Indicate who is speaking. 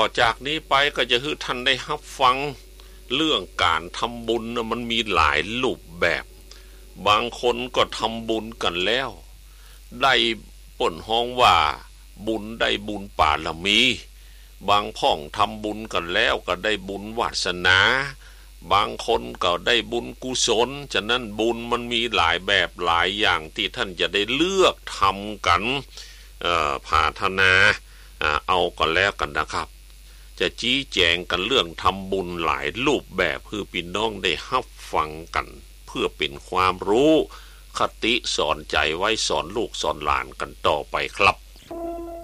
Speaker 1: จากนี้ไปก็จะให้ท่านได้รับฟังเรื่องการทำบุญนะมันมีหลายรูปแบบบางคนก็ทำบุญกันแล้วได้ป่นห้องว่าบุญได้บุญปาละมีบางพ่องทำบุญกันแล้วก็ได้บุญวาสนาบางคนก็ได้บุญกุศลฉะนั้นบุญมันมีหลายแบบหลายอย่างที่ท่านจะได้เลือกทำกันภาธนาเอากันแล้วกันนะครับจะชี้แจงกันเรื่องทำบุญหลายรูปแบบเพื่อพี่น้องได้รับฟังกันเพื่อเป็นความรู้คติสอนใจไว้สอนลูกสอนหลานกันต่อไปครับ